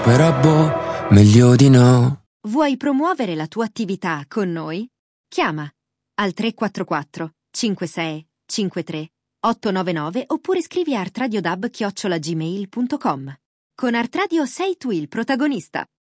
Però boh, meglio di no. Vuoi promuovere la tua attività con noi? Chiama al 344 56 53 899 oppure scrivi a artradiodub@gmail.com. Con Artradio sei tu il protagonista.